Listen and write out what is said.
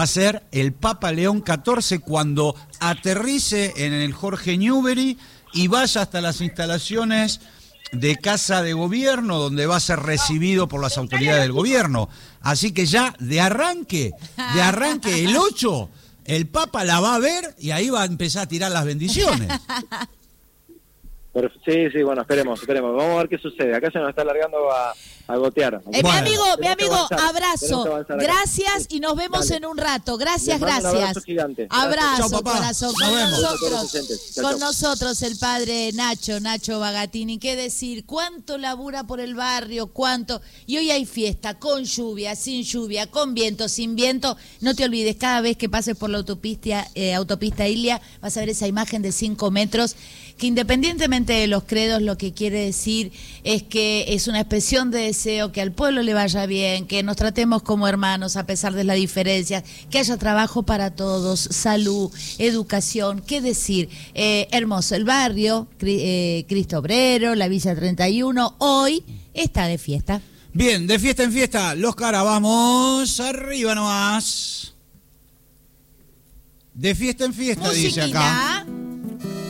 a ser el Papa León XIV cuando aterrice en el Jorge Newbery y vaya hasta las instalaciones de Casa de Gobierno, donde va a ser recibido por las autoridades del gobierno. Así que ya de arranque el 8, el Papa la va a ver y ahí va a empezar a tirar las bendiciones. Pero, sí, bueno, esperemos. Vamos a ver qué sucede. Acá se nos está alargando a gotear. Mi amigo, abrazo. Gracias y nos vemos en un rato. Gracias. Un abrazo gigante. Abrazo, chau, papá. corazón. Con nosotros el padre Nacho Bagatini. ¿Qué decir? ¿Cuánto labura por el barrio? ¿Cuánto? Y hoy hay fiesta, con lluvia, sin lluvia, con viento, sin viento. No te olvides, cada vez que pases por la autopista Ilia, vas a ver esa imagen de 5 metros, que independientemente de los credos, lo que quiere decir es que es una expresión de deseo que al pueblo le vaya bien, que nos tratemos como hermanos a pesar de las diferencias, que haya trabajo para todos, salud, educación, qué decir, hermoso el barrio, Cristo Obrero, la Villa 31, hoy está de fiesta. Bien, de fiesta en fiesta, los caras, vamos arriba nomás. De fiesta en fiesta, Musiquita. dice acá.